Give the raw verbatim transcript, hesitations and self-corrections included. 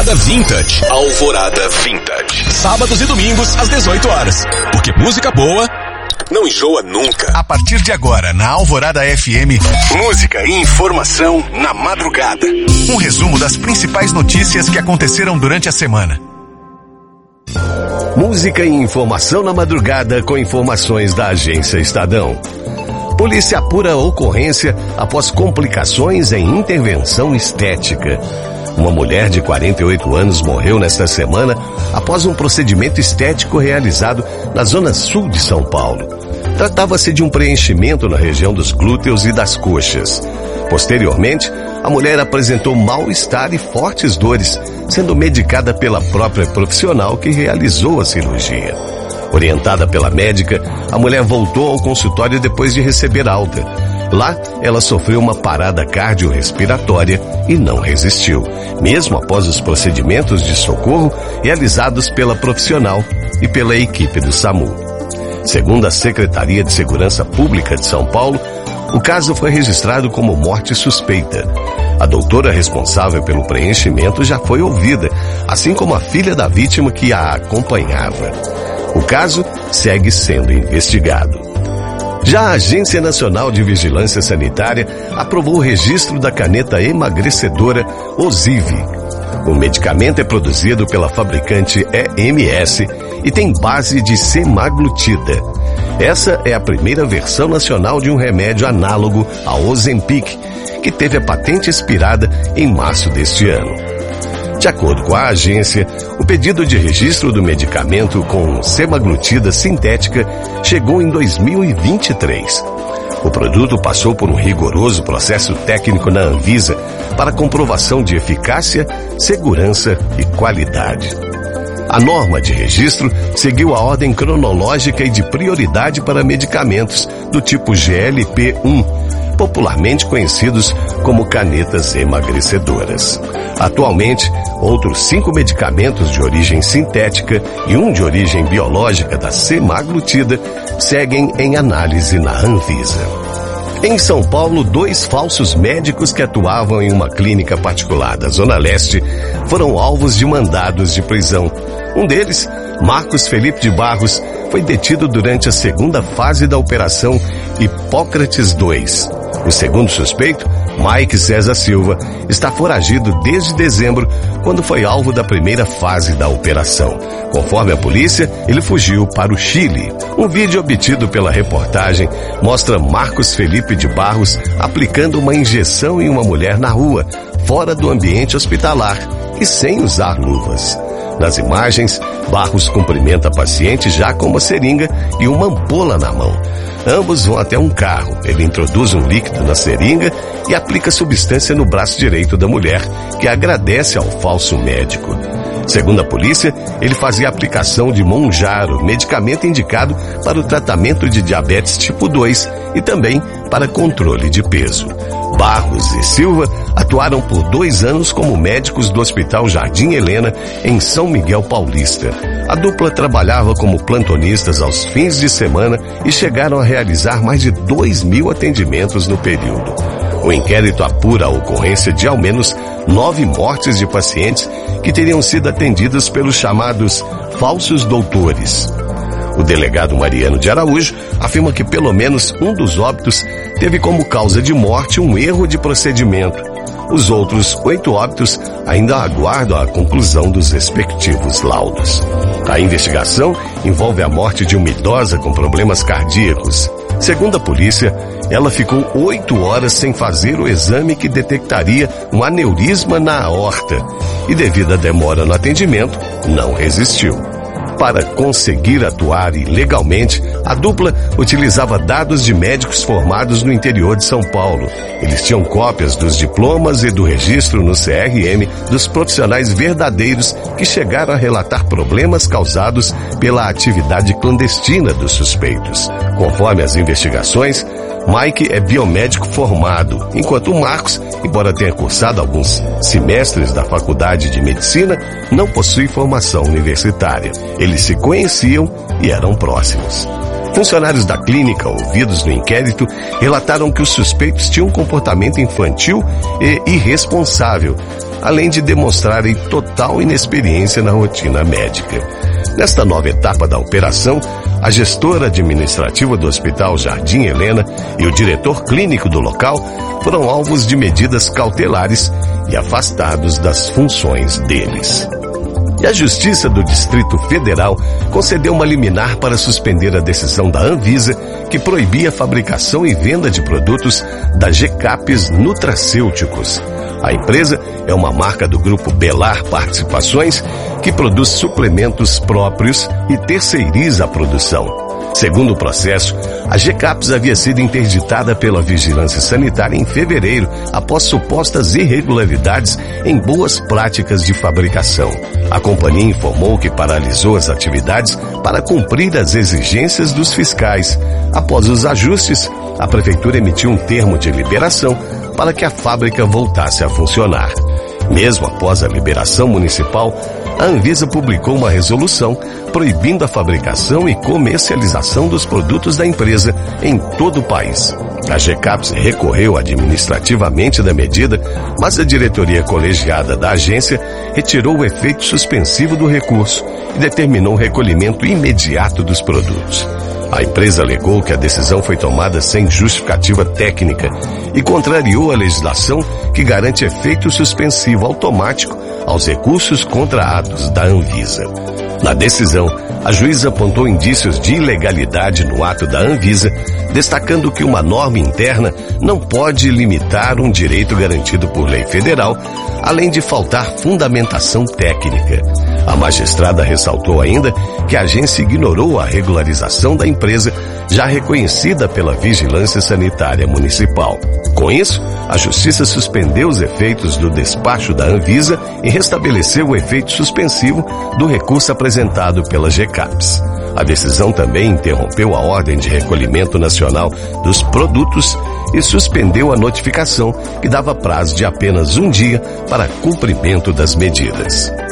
Alvorada Vintage. Alvorada Vintage. Sábados e domingos às dezoito horas. Porque música boa não enjoa nunca. A partir de agora, na Alvorada F M, música e informação na madrugada. Um resumo das principais notícias que aconteceram durante a semana. Música e informação na madrugada com informações da Agência Estadão. Polícia apura ocorrência após complicações em intervenção estética. Uma mulher de quarenta e oito anos morreu nesta semana após um procedimento estético realizado na zona sul de São Paulo. Tratava-se de um preenchimento na região dos glúteos e das coxas. Posteriormente, a mulher apresentou mal-estar e fortes dores, sendo medicada pela própria profissional que realizou a cirurgia. Orientada pela médica, a mulher voltou ao consultório depois de receber alta. Lá, ela sofreu uma parada cardiorrespiratória e não resistiu, mesmo após os procedimentos de socorro realizados pela profissional e pela equipe do SAMU. Segundo a Secretaria de Segurança Pública de São Paulo, o caso foi registrado como morte suspeita. A doutora responsável pelo preenchimento já foi ouvida, assim como a filha da vítima que a acompanhava. O caso segue sendo investigado. Já a Agência Nacional de Vigilância Sanitária aprovou o registro da caneta emagrecedora Ozivy. O medicamento é produzido pela fabricante E M S e tem base de semaglutida. Essa é a primeira versão nacional de um remédio análogo ao Ozempic, que teve a patente expirada em março deste ano. De acordo com a agência, o pedido de registro do medicamento com semaglutida sintética chegou em dois mil e vinte e três. O produto passou por um rigoroso processo técnico na Anvisa para comprovação de eficácia, segurança e qualidade. A norma de registro seguiu a ordem cronológica e de prioridade para medicamentos do tipo G L P um, popularmente conhecidos como canetas emagrecedoras. Atualmente, outros cinco medicamentos de origem sintética e um de origem biológica da semaglutida seguem em análise na Anvisa. Em São Paulo, dois falsos médicos que atuavam em uma clínica particular da Zona Leste foram alvos de mandados de prisão. Um deles, Marcos Felipe de Barros, foi detido durante a segunda fase da Operação Hipócrates dois. O segundo suspeito, Mike César Silva, está foragido desde dezembro, quando foi alvo da primeira fase da operação. Conforme a polícia, ele fugiu para o Chile. Um vídeo obtido pela reportagem mostra Marcos Felipe de Barros aplicando uma injeção em uma mulher na rua, fora do ambiente hospitalar e sem usar luvas. Nas imagens, Barros cumprimenta a paciente já com uma seringa e uma ampola na mão. Ambos vão até um carro. Ele introduz um líquido na seringa e aplica substância no braço direito da mulher, que agradece ao falso médico. Segundo a polícia, ele fazia aplicação de Monjaro, medicamento indicado para o tratamento de diabetes tipo dois e também para controle de peso. Barros e Silva atuaram por dois anos como médicos do Hospital Jardim Helena, em São Miguel Paulista. A dupla trabalhava como plantonistas aos fins de semana e chegaram a realizar mais de dois mil atendimentos no período. O inquérito apura a ocorrência de ao menos nove mortes de pacientes que teriam sido atendidas pelos chamados falsos doutores. O delegado Mariano de Araújo afirma que pelo menos um dos óbitos teve como causa de morte um erro de procedimento. Os outros oito óbitos ainda aguardam a conclusão dos respectivos laudos. A investigação envolve a morte de uma idosa com problemas cardíacos. Segundo a polícia, ela ficou oito horas sem fazer o exame que detectaria um aneurisma na aorta e, devido à demora no atendimento, não resistiu. Para conseguir atuar ilegalmente, a dupla utilizava dados de médicos formados no interior de São Paulo. Eles tinham cópias dos diplomas e do registro no C R M dos profissionais verdadeiros que chegaram a relatar problemas causados pela atividade clandestina dos suspeitos. Conforme as investigações, Mike é biomédico formado, enquanto Marcos, embora tenha cursado alguns semestres da Faculdade de Medicina, não possui formação universitária. Eles se conheciam e eram próximos. Funcionários da clínica, ouvidos no inquérito, relataram que os suspeitos tinham um comportamento infantil e irresponsável, além de demonstrarem total inexperiência na rotina médica. Nesta nova etapa da operação, a gestora administrativa do Hospital Jardim Helena e o diretor clínico do local foram alvos de medidas cautelares e afastados das funções deles. E a Justiça do Distrito Federal concedeu uma liminar para suspender a decisão da Anvisa que proibia a fabricação e venda de produtos da G-Caps Nutracêuticos. A empresa é uma marca do grupo Belar Participações que produz suplementos próprios e terceiriza a produção. Segundo o processo, a G-Caps havia sido interditada pela Vigilância Sanitária em fevereiro, após supostas irregularidades em boas práticas de fabricação. A companhia informou que paralisou as atividades para cumprir as exigências dos fiscais. Após os ajustes, a Prefeitura emitiu um termo de liberação para que a fábrica voltasse a funcionar. Mesmo após a liberação municipal, a Anvisa publicou uma resolução proibindo a fabricação e comercialização dos produtos da empresa em todo o país. A G-Caps recorreu administrativamente da medida, mas a diretoria colegiada da agência retirou o efeito suspensivo do recurso e determinou o recolhimento imediato dos produtos. A empresa alegou que a decisão foi tomada sem justificativa técnica e contrariou a legislação que garante efeito suspensivo automático aos recursos contra atos da Anvisa. Na decisão, a juíza apontou indícios de ilegalidade no ato da Anvisa, destacando que uma norma interna não pode limitar um direito garantido por lei federal, além de faltar fundamentação técnica. A magistrada ressaltou ainda que a agência ignorou a regularização da empresa, já reconhecida pela Vigilância Sanitária Municipal. Com isso, a Justiça suspendeu os efeitos do despacho da Anvisa e restabeleceu o efeito suspensivo do recurso apresentado pela G-Caps. A decisão também interrompeu a ordem de recolhimento nacional dos produtos e suspendeu a notificação que dava prazo de apenas um dia para cumprimento das medidas.